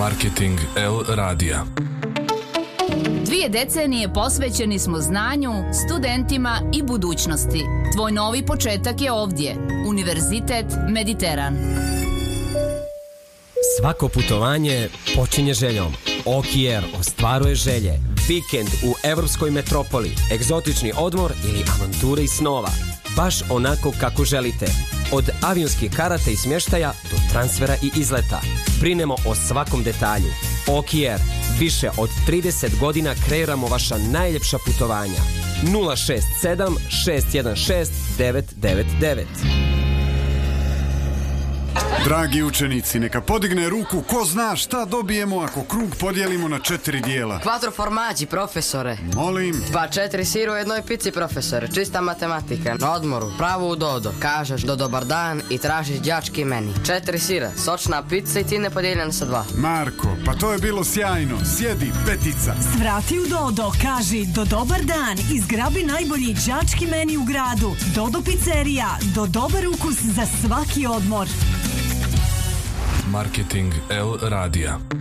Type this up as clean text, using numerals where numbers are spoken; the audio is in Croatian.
Marketing L radija. 2 decenije posvećeni smo znanju, studentima i budućnosti. Tvoj novi početak je ovdje. Univerzitet Mediteran. Svako putovanje počinje željom. OKR ostvaruje želje. Vikend u evropskoj metropoli, egzotični odmor ili avanture iz snova. Baš onako kako želite. Od avionskih karata i smještaja do transfera i izleta. Brinemo o svakom detalju. OKR. Više od 30 godina kreiramo vaša najljepša putovanja. 067 616 999. Dragi učenici, neka podigne ruku ko zna šta dobijemo ako krug podijelimo na 4 dijela. Quattro formaggi, profesore. Molim? Pa 4 sira u jednoj pici, profesore. Čista matematika. Na odmoru, pravo u dodo. Kažeš do dobar dan i tražiš đački meni. 4 sira, sočna pizza i ti ne podijeljena sa 2. Marko, pa to je bilo sjajno. Sjedi, petica. Svrati u Dodo, kaži do dobar dan i zgrabi najbolji đački meni u gradu. Dodo pizzerija, do dobar ukus za svaki odmor. Marketing L radija.